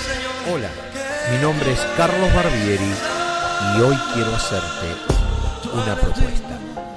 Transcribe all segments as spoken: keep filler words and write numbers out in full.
Hola, mi nombre es Carlos Barbieri y hoy quiero hacerte una propuesta.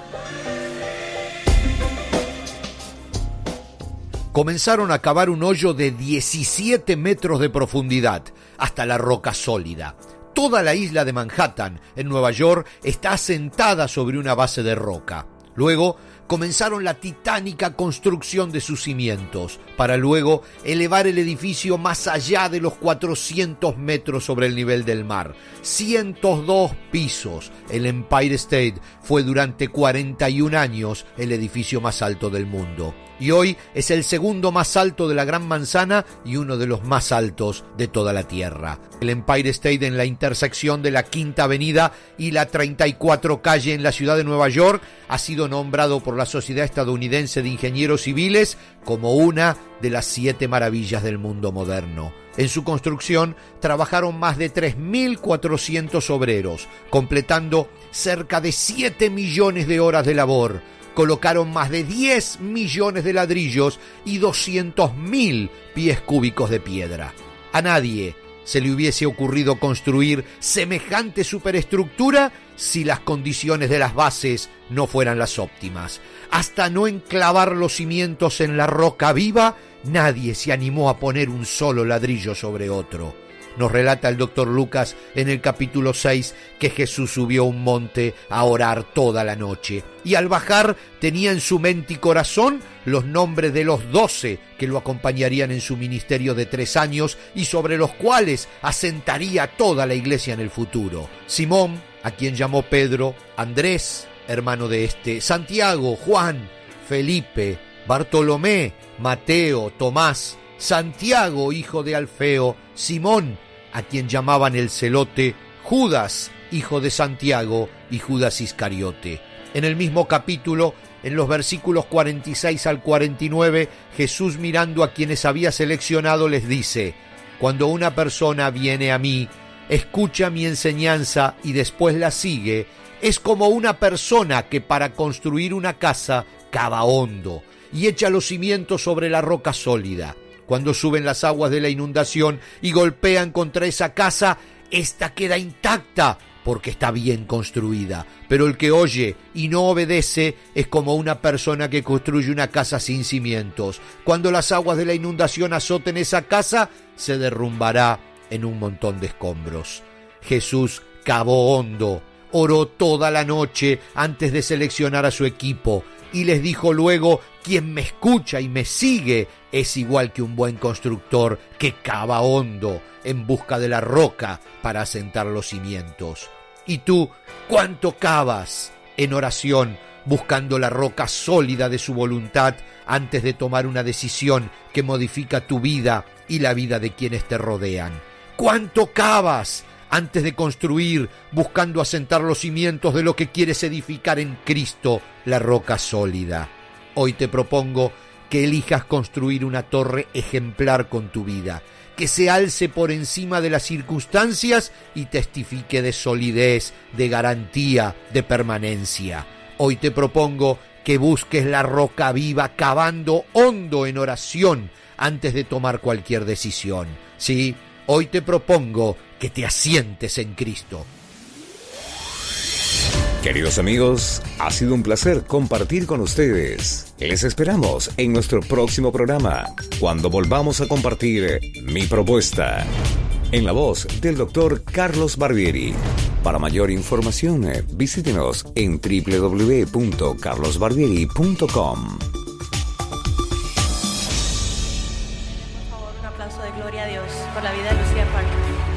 Comenzaron a cavar un hoyo de diecisiete metros de profundidad hasta la roca sólida. Toda la isla de Manhattan, en Nueva York, está asentada sobre una base de roca. Luego comenzaron la titánica construcción de sus cimientos, para luego elevar el edificio más allá de los cuatrocientos metros sobre el nivel del mar. ciento dos pisos. El Empire State fue durante cuarenta y un años el edificio más alto del mundo. Y hoy es el segundo más alto de la Gran Manzana y uno de los más altos de toda la Tierra. El Empire State, en la intersección de la Quinta Avenida y la treinta y cuatro calle en la ciudad de Nueva York, ha sido nombrado por la Sociedad Estadounidense de Ingenieros Civiles como una de las siete maravillas del mundo moderno. En su construcción trabajaron más de tres mil cuatrocientos obreros, completando cerca de siete millones de horas de labor. Colocaron más de diez millones de ladrillos y doscientos mil pies cúbicos de piedra. A nadie se le hubiese ocurrido construir semejante superestructura si las condiciones de las bases no fueran las óptimas. Hasta no enclavar los cimientos en la roca viva, nadie se animó a poner un solo ladrillo sobre otro. Nos relata el doctor Lucas en el capítulo seis que Jesús subió a un monte a orar toda la noche y al bajar tenía en su mente y corazón los nombres de los doce que lo acompañarían en su ministerio de tres años y sobre los cuales asentaría toda la iglesia en el futuro. Simón, a quien llamó Pedro, Andrés, hermano de este, Santiago, Juan, Felipe, Bartolomé, Mateo, Tomás, Santiago, hijo de Alfeo, Simón, a quien llamaban el Celote, Judas, hijo de Santiago, y Judas Iscariote. En el mismo capítulo, en los versículos cuarenta y seis al cuarenta y nueve, Jesús, mirando a quienes había seleccionado, les dice: cuando una persona viene a mí, escucha mi enseñanza y después la sigue, es como una persona que para construir una casa cava hondo y echa los cimientos sobre la roca sólida. Cuando suben las aguas de la inundación y golpean contra esa casa, ésta queda intacta porque está bien construida. Pero el que oye y no obedece es como una persona que construye una casa sin cimientos. Cuando las aguas de la inundación azoten esa casa, se derrumbará en un montón de escombros. Jesús cavó hondo, oró toda la noche antes de seleccionar a su equipo y les dijo luego: quien me escucha y me sigue es igual que un buen constructor que cava hondo en busca de la roca para asentar los cimientos. ¿Y tú cuánto cavas en oración buscando la roca sólida de su voluntad antes de tomar una decisión que modifica tu vida y la vida de quienes te rodean? ¿Cuánto cavas antes de construir buscando asentar los cimientos de lo que quieres edificar en Cristo, la roca sólida? Hoy te propongo que elijas construir una torre ejemplar con tu vida, que se alce por encima de las circunstancias y testifique de solidez, de garantía, de permanencia. Hoy te propongo que busques la roca viva cavando hondo en oración antes de tomar cualquier decisión. Sí, hoy te propongo que te asientes en Cristo. Queridos amigos, ha sido un placer compartir con ustedes. Les esperamos en nuestro próximo programa, cuando volvamos a compartir Mi Propuesta, en la voz del doctor Carlos Barbieri. Para mayor información, visítenos en doble u doble u doble u punto carlos barbieri punto com. Por favor, un aplauso de gloria a Dios por la vida de Lucía Parker.